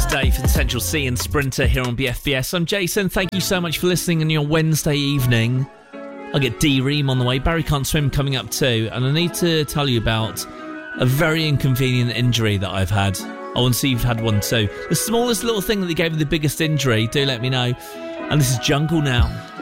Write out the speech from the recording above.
Dave and Central C and Sprinter here on BFBS. I'm Jason. Thank you so much for listening on your Wednesday evening. I'll get D-Ream on the way. Barry Can't Swim coming up too. And I need to tell you about a very inconvenient injury that I've had. I want to see if you've had one too. The smallest little thing that gave me the biggest injury, do let me know. And this is Jungle now.